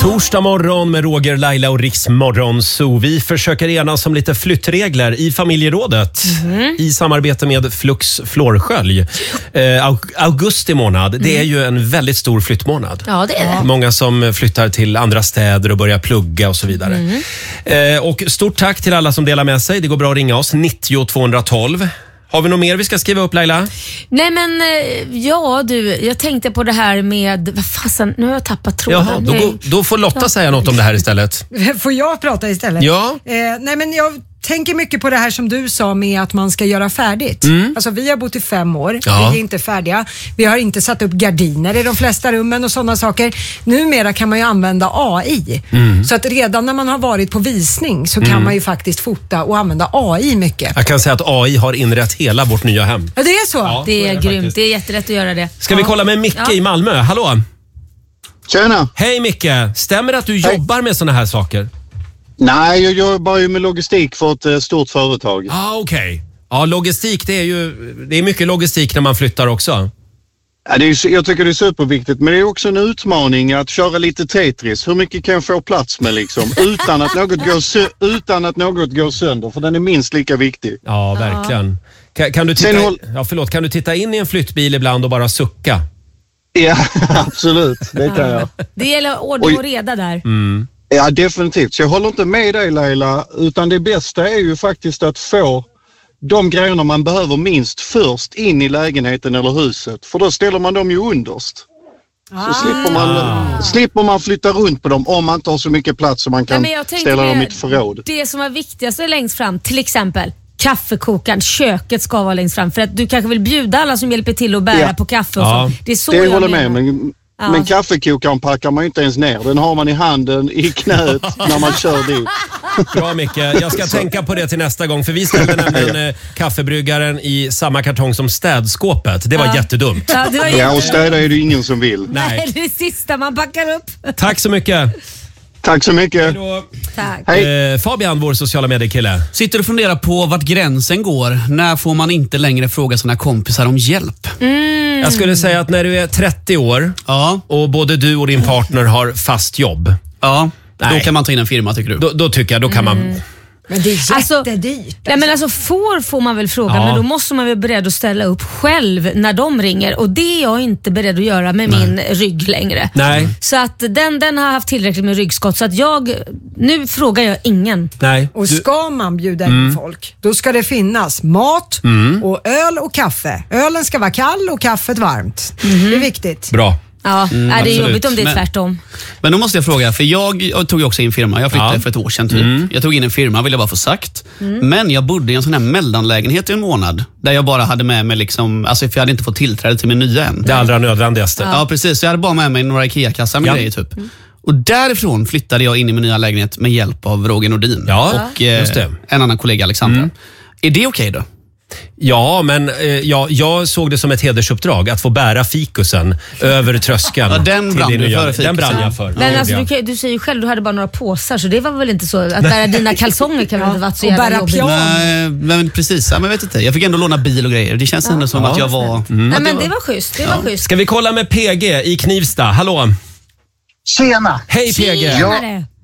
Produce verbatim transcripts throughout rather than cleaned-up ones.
Torsdag morgon med Roger, Laila och Riks Morgonzoo. Vi försöker enas om lite flyttregler i familjerådet mm. i samarbete med Flux Flårskölj. Eh, augusti månad, mm. det är ju en väldigt stor flyttmånad. Ja, det är det. Många som flyttar till andra städer och börjar plugga och så vidare. Mm. Eh, och stort tack till alla som delar med sig. Det går bra att ringa oss, nittio tvåhundratolv. Har vi något mer vi ska skriva upp, Laila? Nej men, ja du, jag tänkte på det här med, vad fasen, nu har jag tappat tråden. Jaha, då, går, då får Lotta ja. säga något om det här istället. Får jag prata istället? Ja. Eh, nej men jag tänker mycket på det här som du sa med att man ska göra färdigt. Mm. Alltså vi har bott i fem år, ja. vi är inte färdiga. Vi har inte satt upp gardiner i de flesta rummen och sådana saker. Numera kan man ju använda A I. Mm. Så att redan när man har varit på visning så kan mm. man ju faktiskt fota och använda A I mycket. Jag kan säga att A I har inrätt hela vårt nya hem. Ja, det är så. Ja, det är, är det grymt, faktiskt. Det är jättelätt att göra det. Ska ja. vi kolla med Micke ja. i Malmö? Hallå? Tjena. Hej Micke, stämmer det att du Hej. jobbar med såna här saker? Nej, jag jobbar ju med logistik för ett uh, stort företag. Ah, okej. Okay. Ja, logistik, det är ju det är mycket logistik när man flyttar också. Ja, det är, jag tycker det är superviktigt, men det är också en utmaning att köra lite Tetris. Hur mycket kan jag få plats med liksom, utan att något går, sö- utan att något går sönder, för den är minst lika viktig. Ja, verkligen. Kan, kan, du titta, håll... ja, förlåt, kan du titta in i en flyttbil ibland och bara sucka? Ja, absolut. Det kan jag. Det gäller ordning och reda där. Mm. Ja, definitivt. Så jag håller inte med dig, Laila, utan det bästa är ju faktiskt att få de grejerna man behöver minst först in i lägenheten eller huset. För då ställer man dem ju underst. Så ah. slipper, man, slipper man flytta runt på dem om man inte har så mycket plats så man kan Nej, ställa dem i ett förråd. Det som är viktigast är längst fram, till exempel kaffekokaren, köket ska vara längst fram. För att du kanske vill bjuda alla som hjälper till att bära ja. på kaffe och ja. så. Det är så det jag håller med, men... Ja. Men kaffekokaren packar man ju inte ens ner. Den har man i handen, i knät när man kör dit. Bra Micke, jag ska tänka på det till nästa gång. För vi ställde nämligen kaffebryggaren i samma kartong som städskåpet. Det var ja. jättedumt. Ja, det var ja, och städa är det ingen som vill. Nej, det är det sista man packar upp. Tack så mycket. Tack så mycket. Hejdå. Tack. Hej. Eh, Fabian, vår sociala mediekille. Sitter och funderar på vart gränsen går. När får man inte längre fråga sina kompisar om hjälp? Mm. Jag skulle säga att när du är trettio år ja. och både du och din partner har fast jobb. Ja, Nej. då kan man ta in en firma tycker du? Då, då tycker jag, då kan mm. man... Men det är jättedyrt. Alltså, nej men alltså får får man väl fråga, ja. men då måste man vara beredd att ställa upp själv när de ringer. Och det är jag inte beredd att göra med nej. min rygg längre. Nej. Så att den, den har haft tillräckligt med ryggskott. Så att jag, nu frågar jag ingen. Nej. Och ska man bjuda in mm. folk, då ska det finnas mat mm. och öl och kaffe. Ölen ska vara kall och kaffet varmt. Mm. Det är viktigt. Bra. Ja, mm, är det är jobbigt om det är men, tvärtom. Men då måste jag fråga, för jag, jag tog ju också in firma. Jag flyttade ja. för ett år sedan typ. Mm. Jag tog in en firma, vill jag bara få sagt. Mm. Men jag bodde i en sån här mellanlägenhet i en månad. Där jag bara hade med mig liksom, alltså för jag hade inte fått tillträde till min nya än. Det allra nödvändigaste. Ja, ja precis. Så jag hade bara med mig några IKEA-kassar med ja. grejer typ. Mm. Och därifrån flyttade jag in i min nya lägenhet med hjälp av Roger Nordin. Ja, och just det. en annan kollega, Alexandra. Mm. Är det okej okay då? Ja, men eh, ja, jag såg det som ett hedersuppdrag att få bära fikusen över tröskeln. Ja, den brann du för fikusen. Den brann jag för. Men ja, alltså, du, du säger ju själv, du hade bara några påsar, så det var väl inte så att bära dina kalsonger kan väl inte varit så jävla jobbigt. Nej, men precis. Ja, men vet inte. Jag fick ändå låna bil och grejer. Det känns ja. ändå som ja. att jag var... Mm. Nej, men det var schysst. Det var ja. schysst. Ska vi kolla med P G i Knivsta? Hallå. Tjena. Hej P G. Ja.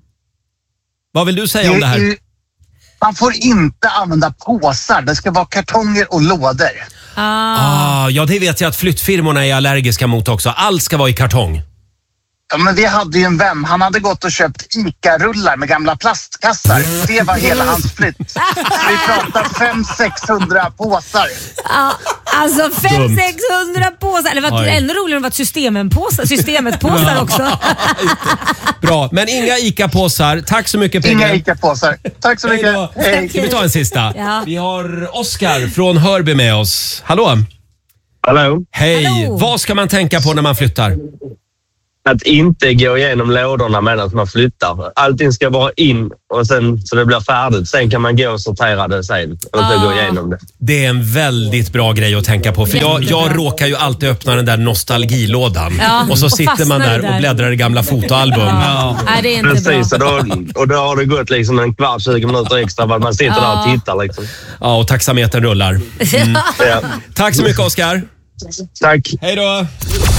Vad vill du säga om det här? Man får inte använda påsar. Det ska vara kartonger och lådor. Ah. Ah, ja, det vet jag att flyttfirmorna är allergiska mot också. Allt ska vara i kartong. Ja, men vi hade ju en vän. Han hade gått och köpt ICA-rullar med gamla plastkassar. Det var hela hans flytt. Vi pratar fem sexhundra påsar. Ja, alltså fem sexhundra påsar. Det var ännu roligare än att systemen påsar, systemet påsar också. Bra, men inga ICA-påsar. Tack så mycket, P G. Inga ICA-påsar. Tack så mycket. Hej. Ska vi ta en sista? Ja. Vi har Oskar från Hörby med oss. Hallå. Hallå. Hej. Hallå. Vad ska man tänka på när man flyttar? Att inte gå igenom lådorna medan man flyttar. Allting ska vara in och sen så det blir färdigt. Sen kan man gå och sortera det sen och inte ah. gå igenom det. Det är en väldigt bra grej att tänka på. För jag, jag råkar ju alltid öppna den där nostalgilådan. Ja, och så och sitter man där, där och bläddrar i gamla fotoalbum. Ja. Ja. Det är inte Precis, bra. och då, och då har det gått liksom en kvart, tjugo minuter extra för att man sitter ja. där och tittar. Liksom. Ja, och taxametern rullar. Mm. Ja. Tack så mycket, Oskar. Tack. Hej då.